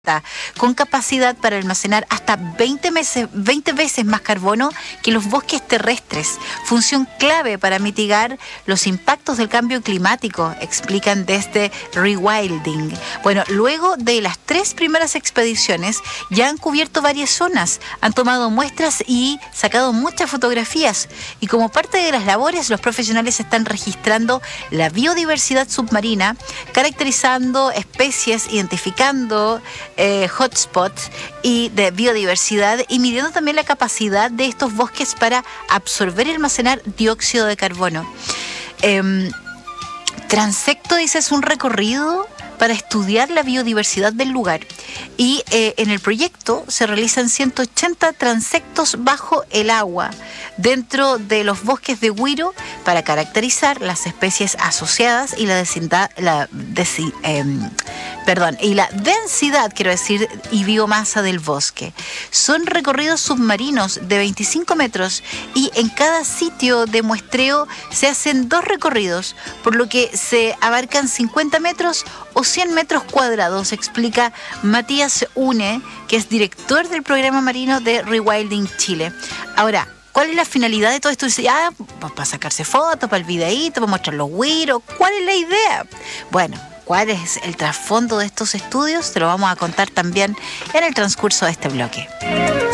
con capacidad para almacenar hasta 20 veces más carbono que los bosques terrestres. Función clave para mitigar los impactos del cambio climático, explican desde Rewilding. Bueno, luego de las 3 primeras expediciones ya han cubierto varias zonas, han tomado muestras y sacado muchas fotografías. Y como parte de las labores, los profesionales están registrando la biodiversidad submarina, caracterizando especies, identificando hotspots y de biodiversidad y midiendo también la capacidad de estos bosques para absorber y almacenar dióxido de carbono. Transecto, dice, es un recorrido para estudiar la biodiversidad del lugar y en el proyecto se realizan 180 transectos bajo el agua dentro de los bosques de Güiro para caracterizar las especies asociadas y la densidad, y biomasa del bosque. Son recorridos submarinos de 25 metros y en cada sitio de muestreo se hacen 2 recorridos, por lo que se abarcan 50 metros o 100 metros cuadrados, explica Matías Une, que es director del programa marino de Rewilding Chile. Ahora, ¿cuál es la finalidad de todo esto? Dice, para sacarse fotos, para el videíto, para mostrar los güiros. ¿Cuál es la idea? Bueno, ¿cuál es el trasfondo de estos estudios? Te lo vamos a contar también en el transcurso de este bloque.